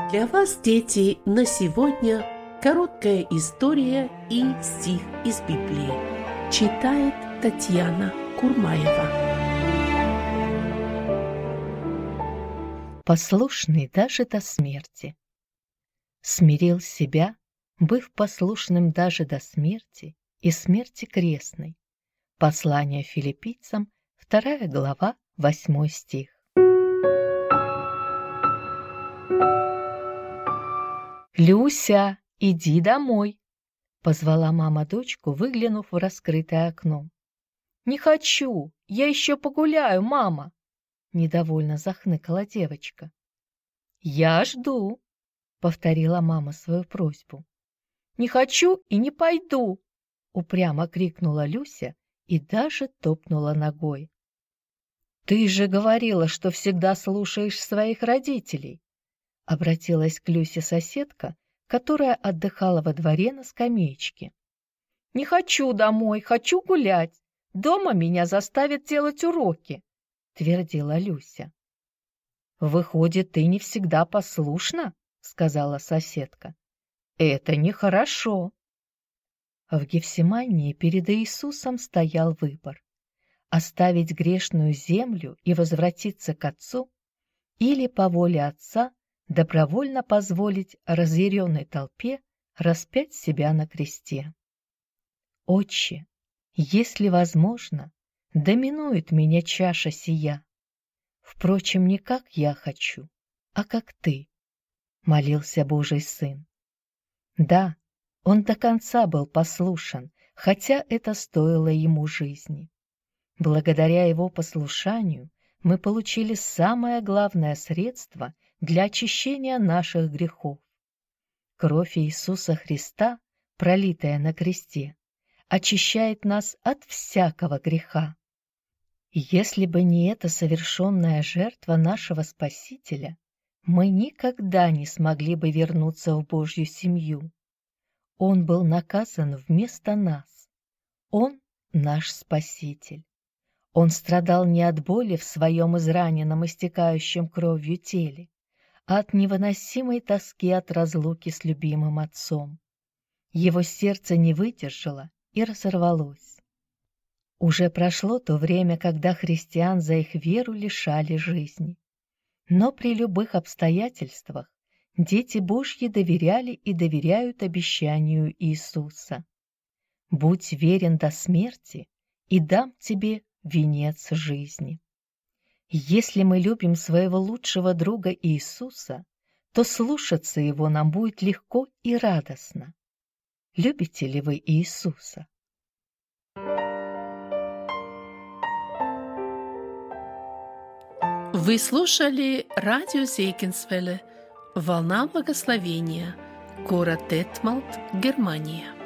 Для вас, дети, на сегодня короткая история и стих из Библии. Читает Татьяна Курмаева. Послушный даже до смерти. Смирил себя, быв послушным даже до смерти и смерти крестной. Послание филиппийцам, 2 глава, 8 стих. «Люся, иди домой!» — позвала мама дочку, выглянув в раскрытое окно. «Не хочу, я еще погуляю, мама!» — недовольно захныкала девочка. «Я жду!» — повторила мама свою просьбу. «Не хочу и не пойду!» — упрямо крикнула Люся и даже топнула ногой. «Ты же говорила, что всегда слушаешь своих родителей!» — обратилась к Люсе соседка, которая отдыхала во дворе на скамеечке. «Не хочу домой, хочу гулять. Дома меня заставят делать уроки», — твердила Люся. «Выходит, ты не всегда послушна?» — сказала соседка. «Это нехорошо». В Гефсимании перед Иисусом стоял выбор: оставить грешную землю и возвратиться к Отцу, или по воле Отца добровольно позволить разъяренной толпе распять себя на кресте. «Отче, если возможно, доминует меня чаша сия. Впрочем, не как я хочу, а как ты», — молился Божий Сын. Да, он до конца был послушен, хотя это стоило ему жизни. Благодаря его послушанию мы получили самое главное средство для очищения наших грехов. Кровь Иисуса Христа, пролитая на кресте, очищает нас от всякого греха. Если бы не эта совершенная жертва нашего Спасителя, мы никогда не смогли бы вернуться в Божью семью. Он был наказан вместо нас. Он наш Спаситель. Он страдал не от боли в своем израненном, истекающем кровью теле, а от невыносимой тоски от разлуки с любимым Отцом. Его сердце не выдержало и разорвалось. Уже прошло то время, когда христиан за их веру лишали жизни. Но при любых обстоятельствах дети Божьи доверяли и доверяют обещанию Иисуса. «Будь верен до смерти, и дам тебе венец жизни». Если мы любим своего лучшего друга Иисуса, то слушаться Его нам будет легко и радостно. Любите ли вы Иисуса? Вы слушали радио Зейгенсвелле «Волна благословения», город Детмалт, Германия.